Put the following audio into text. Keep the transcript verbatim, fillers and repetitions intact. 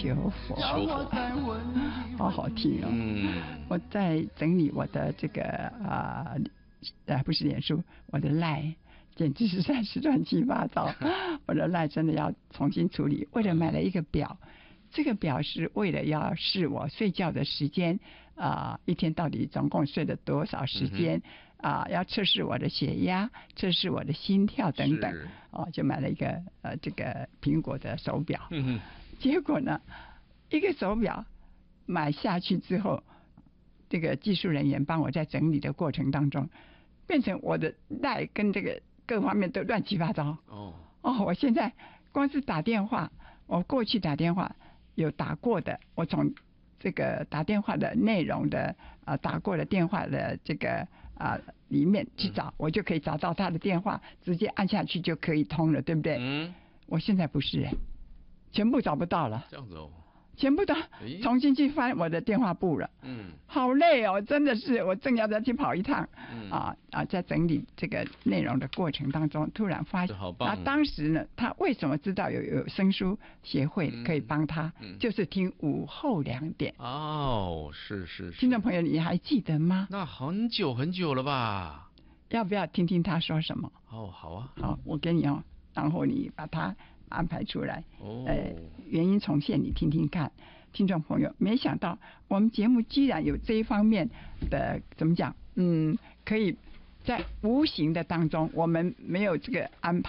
求佛， 求佛， 好好听哦。 嗯， 我在整理我的这个啊，呃，不是脸书，我的赖。简直实在是乱七八糟，我的赖真的要重新处理。为了买了一个表，这个表是为了要试我睡觉的时间啊、呃，一天到底总共睡了多少时间啊、呃？要测试我的血压，测试我的心跳等等。哦，就买了一个呃这个苹果的手表。嗯、结果呢，一个手表买下去之后，这个技术人员帮我在整理的过程当中，变成我的赖跟这个。各方面都乱七八糟哦哦！我现在光是打电话，我过去打电话有打过的，我从这个打电话的内容的啊、呃、打过的电话的这个啊、呃、里面去找、嗯，我就可以找到他的电话，直接按下去就可以通了，对不对？嗯。我现在不是，全部找不到了。 这样子哦。 全部都重新去翻我的电话簿了，嗯，好累哦，真的是，我正要再去跑一趟，嗯啊啊，在整理这个内容的过程当中，突然发现， 好棒、哦。 那当时呢，他为什么知道有有生疏协会可以帮他、嗯嗯？就是听午后两点。 哦，是是是。 听众朋友，你还记得吗？ 那很久很久了吧？ 要不要听听他说什么？ 哦，好啊。 好，我给你哦，然后你把它安排出来， 哦， 呃，原因重现，你听听看，听众朋友，没想到我们节目居然有这一方面的，怎么讲？嗯，可以在无形的当中，我们没有这个安排。